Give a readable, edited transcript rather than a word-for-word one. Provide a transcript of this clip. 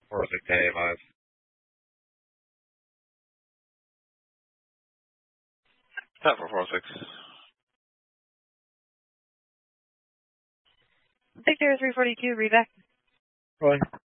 406 Stop for 406. Victor 342, read back. Roy.